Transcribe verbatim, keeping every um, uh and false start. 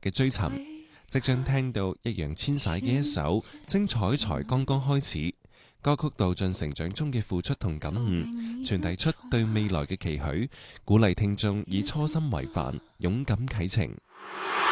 嘅追尋。即將聽到易烊千璽嘅一首《精彩才剛剛開始》，歌曲道盡成長中嘅付出同感悟，傳遞出對未來嘅期許，鼓勵聽眾以初心為範，勇敢啟程。